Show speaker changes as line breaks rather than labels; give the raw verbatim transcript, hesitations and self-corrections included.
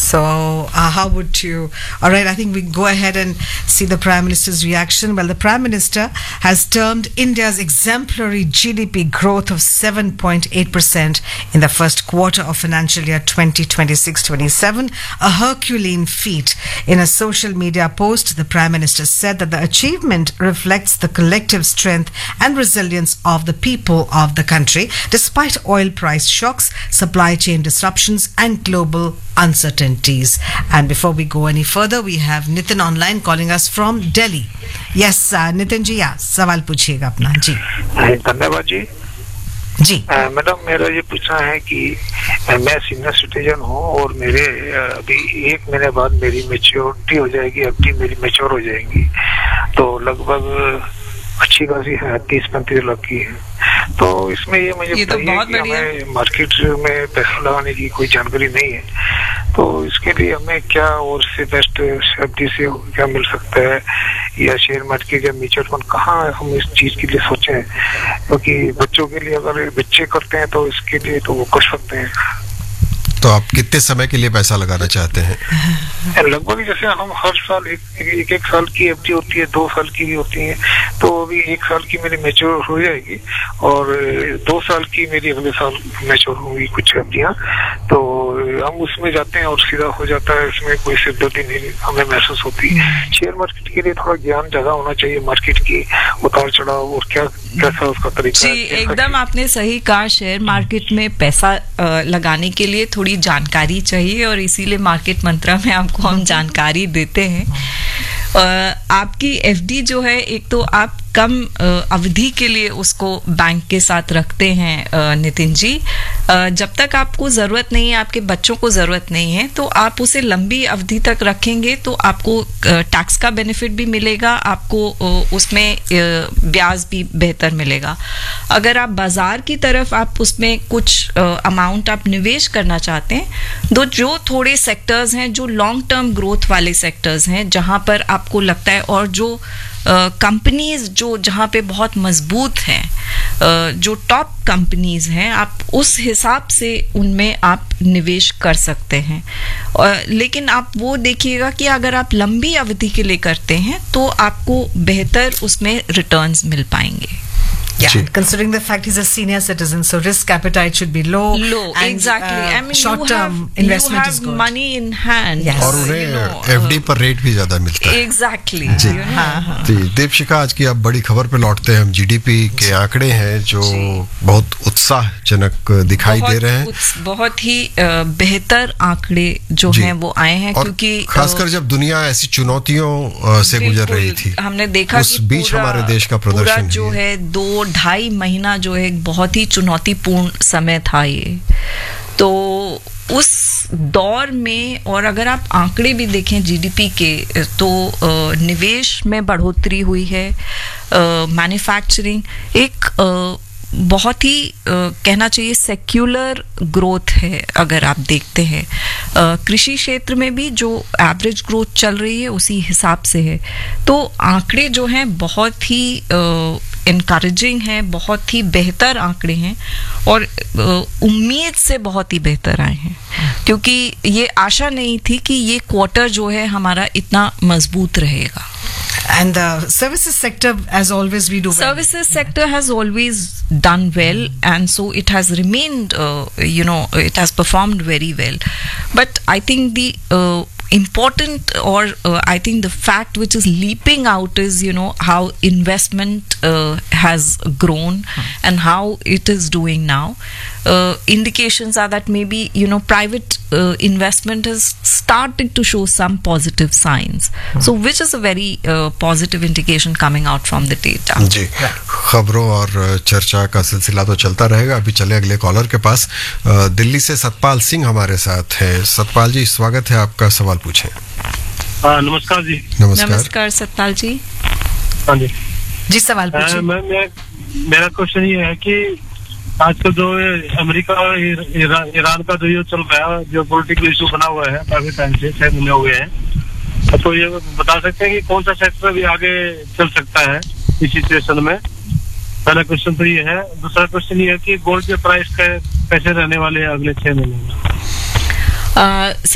So, uh, how would you? All right, I think we go ahead and see the Prime Minister's reaction. Well, the Prime Minister has termed India's exemplary G D P growth of seven point eight percent in the first quarter of financial year twenty twenty-six twenty-seven a Herculean feat. In a social media post, the Prime Minister said that the achievement reflects the collective strength and resilience of the people of the country, despite oil price shocks, supply chain disruptions, and global uncertainties. And before we go any further, we have Nitin online calling us from Delhi. Yes, uh, Nitin ji, yeah, सवाल पूछिएगा अपना जी.
धन्यवाद जी.
जी.
Madam, मेरा ये पूछना है कि मैं सीनियर सिटीजन हूँ और मेरे अभी एक महीने बाद मेरी मैच्योरिटी हो जाएगी, एफडी मेरी मैच्योर हो जाएगी, तो लगभग अच्छी खासी है, तीस पैंतीस लाख की है. तो इसमें ये मुझे
ये तो बहुत बढ़िया.
हमें मार्केट में पैसा लगाने की कोई जानकारी नहीं है, तो इसके लिए हमें क्या और से बेस्ट एफडी से क्या मिल सकता है, या शेयर मार्केट या म्यूचुअल फंड, कहाँ हम इस चीज के लिए सोचें? क्योंकि बच्चों के लिए अगर बच्चे करते हैं तो इसके लिए तो वो कर सकते हैं.
तो आप कितने समय के लिए पैसा लगाना चाहते हैं?
लगभग जैसे हम हर साल एक एक, एक साल की एफडी होती है, दो साल की भी होती है, तो अभी एक साल की मेरी मैच्योर हो जाएगी और दो साल की मेरी अगले साल मैच्योर होंगी कुछ एफडियां, तो हम उसमें जाते हैं और सीधा हो जाता है, इसमें कोई सिरदर्दी नहीं हमें महसूस होती. शेयर मार्केट के लिए थोड़ा ज्ञान ज्यादा होना चाहिए, मार्केट की उतार चढ़ाव और क्या कैसा उसका तरीका.
जी, एकदम आपने सही कहा. शेयर मार्केट में पैसा लगाने के लिए थोड़ी जानकारी चाहिए और इसीलिए मार्केट मंत्रा में आपको हम जानकारी देते हैं. आपकी एफडी जो है, एक तो आप कम अवधि के लिए उसको बैंक के साथ रखते हैं नितिन जी. जब तक आपको ज़रूरत नहीं है, आपके बच्चों को ज़रूरत नहीं है, तो आप उसे लंबी अवधि तक रखेंगे तो आपको टैक्स का बेनिफिट भी मिलेगा, आपको उसमें ब्याज भी बेहतर मिलेगा. अगर आप बाज़ार की तरफ आप उसमें कुछ अमाउंट आप निवेश करना चाहते हैं, तो जो थोड़े सेक्टर्स हैं जो लॉन्ग टर्म ग्रोथ वाले सेक्टर्स हैं, जहाँ पर आपको लगता है, और जो कंपनीज uh, जो जहाँ पे बहुत मजबूत हैं, uh, जो टॉप कंपनीज हैं, आप उस हिसाब से उनमें आप निवेश कर सकते हैं. uh, लेकिन आप वो देखिएगा कि अगर आप लंबी अवधि के लिए करते हैं तो आपको बेहतर उसमें रिटर्न्स मिल पाएंगे.
Yeah, considering the fact he's a senior citizen, so risk appetite should be low.
Low,
and,
exactly.
Uh,
I mean,
short-term
you have,
investment
you have
is good.
money in hand.
Yes.
और उन्हें
you know,
FD पर rate भी ज्यादा मिलता है.
Exactly.
Ji.
You know? हाँ, हाँ.
जी, दीपशिखा, आज की आप बड़ी खबर पे लौटते हैं. हम जीडीपी के आंकड़े हैं जो बहुत उत्साहजनक दिखाई दे रहे हैं.
बहुत ही बेहतर आंकड़े जो हैं वो आए हैं, क्योंकि
खासकर जब दुनिया ऐसी चुनौतियों से गुजर रही थी,
हमने देखा
उस बीच हमारे देश का प्रदर्शन
जो है दो ढाई महीना जो है एक बहुत ही चुनौतीपूर्ण समय था ये. तो उस दौर में, और अगर आप आंकड़े भी देखें जीडीपी के, तो निवेश में बढ़ोतरी हुई है, मैन्युफैक्चरिंग एक बहुत ही कहना चाहिए सेक्युलर ग्रोथ है. अगर आप देखते हैं कृषि क्षेत्र में भी जो एवरेज ग्रोथ चल रही है उसी हिसाब से है. तो आंकड़े जो हैं बहुत ही इनकरेजिंग है, बहुत ही बेहतर आंकड़े हैं और उम्मीद से बहुत ही बेहतर आए हैं, क्योंकि ये आशा नहीं थी कि ये क्वार्टर जो है हमारा इतना मजबूत रहेगा.
And the services sector, as always, we do well.
Services sector has always done well, and so it has remained, uh, you know, it has performed very well. But I think the uh, important, or uh, I think the fact which is leaping out is, you know, how investment uh, has grown and how it is doing now. Uh, indications are that maybe, you know, private uh, investment has started to show some positive signs. Hmm. So which is a very uh, positive indication coming out from the data.
जी, खबरों और चर्चा का सिलसिला तो चलता रहेगा. अभी चले अगले कॉलर के पास. दिल्ली से सतपाल सिंह हमारे साथ है. सतपाल जी, स्वागत है आपका. सवाल पूछें.
नमस्कार जी.
नमस्कार.
नमस्कार सतपाल जी.
हाँ जी
जी, सवाल पूछें.
मैं, मैं, मेरा क्वेश्चन ये है कि आजकल जो अमेरिका और ईरान, ईरान का जो ये चल रहा है, जो पॉलिटिकल इशू बना हुआ है काफी टाइम से, छह महीने हो गए हैं, तो ये बता सकते हैं कि कौन सा सेक्टर भी आगे चल सकता है इस सिचुएशन में? पहला क्वेश्चन तो ये है. दूसरा क्वेश्चन ये है कि गोल्ड के प्राइस कैसे रहने वाले हैं अगले छह महीने में?